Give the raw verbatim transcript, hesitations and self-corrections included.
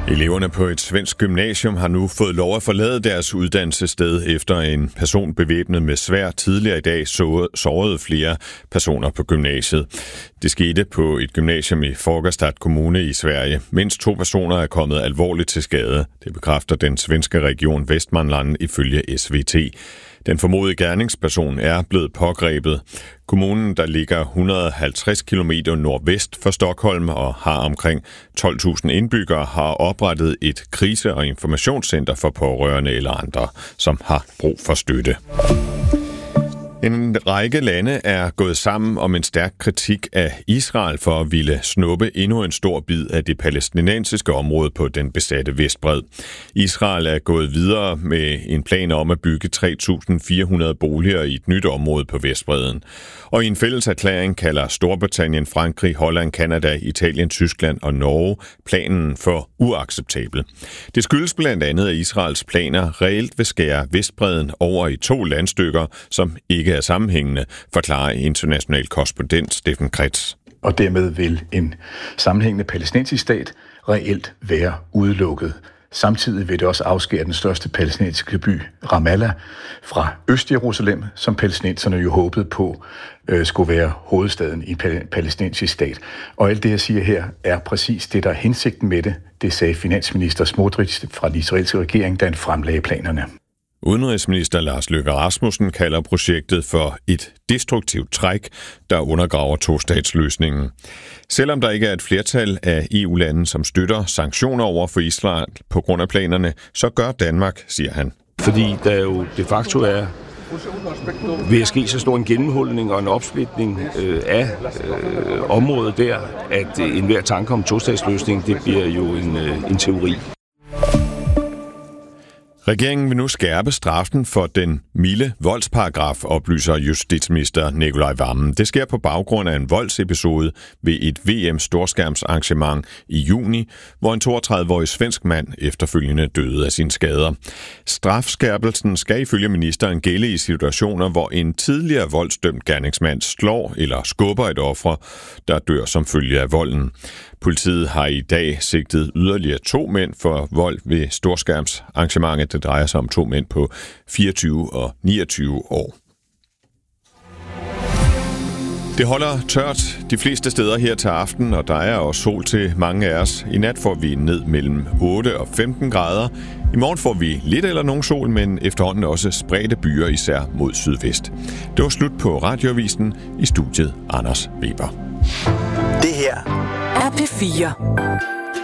Eleverne på et svensk gymnasium har nu fået lov at forlade deres uddannelsessted efter en person bevæbnet med sværd tidligere i dag sårede flere personer på gymnasiet. Det skete på et gymnasium i Fagerstad kommune i Sverige. Mindst to personer er kommet alvorligt til skade. Det bekræfter den svenske region Västmanland ifølge S V T. Den formodede gerningsperson er blevet pågrebet. Kommunen, der ligger et hundrede og halvtreds kilometer nordvest for Stockholm og har omkring tolv tusind indbyggere, har oprettet et krise- og informationscenter for pårørende eller andre, som har brug for støtte. En række lande er gået sammen om en stærk kritik af Israel for at ville snuppe endnu en stor bid af det palæstinensiske område på den besatte Vestbred. Israel er gået videre med en plan om at bygge tre tusind fire hundrede boliger i et nyt område på Vestbredden. Og i en fælles erklæring kalder Storbritannien, Frankrig, Holland, Kanada, Italien, Tyskland og Norge planen for uacceptabel. Det skyldes blandt andet, at Israels planer reelt vil skære Vestbredden over i to landstykker, som ikke er sammenhængende, forklarer international korrespondent Steffen Kretz. Og dermed vil en sammenhængende palæstinensisk stat reelt være udelukket. Samtidig vil det også afskære den største palæstinensiske by, Ramallah, fra Øst-Jerusalem, som palæstinenserne jo håbede på øh, skulle være hovedstaden i en palæstinensisk stat. Og alt det, jeg siger her, er præcis det, der er hensigten med det. Det sagde finansminister Smotrich fra den israelske regering, da han fremlagde planerne. Udenrigsminister Lars Løkke Rasmussen kalder projektet for et destruktivt træk, der undergraver tostatsløsningen. Selvom der ikke er et flertal af E U-lande, som støtter sanktioner over for Israel på grund af planerne, så gør Danmark, siger han. Fordi der jo de facto er ved at ske så stor en gennemhulning og en opsplitning øh, af øh, området der, at øh, enhver tanke om tostatsløsning, det bliver jo en, øh, en teori. Regeringen vil nu skærpe straffen for den milde voldsparagraf, oplyser justitsminister Nicolai Wammen. Det sker på baggrund af en voldsepisode ved et V M-storskærmsarrangement i juni, hvor en toogtredive-årig svensk mand efterfølgende døde af sine skader. Strafskærpelsen skal ifølge ministeren gælde i situationer, hvor en tidligere voldsdømt gerningsmand slår eller skubber et offer, der dør som følge af volden. Politiet har i dag sigtet yderligere to mænd for vold ved storskærmsarrangementet. Det drejer sig om to mænd på fireogtyve og niogtyve år. Det holder tørt de fleste steder her til aften, og der er også sol til mange af os. I nat får vi ned mellem otte og femten grader. I morgen får vi lidt eller nogen sol, men efterhånden også spredte byer, især mod sydvest. Det var slut på Radioavisen. I studiet Anders Weber. Det her er P fire.